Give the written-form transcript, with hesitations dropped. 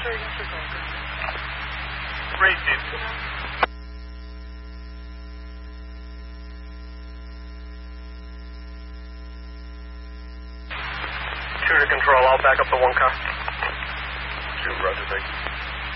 sir. Yes, sir. Great, Chief. Shooter control, I'll back up the one car. Shoot, Roger, thank you.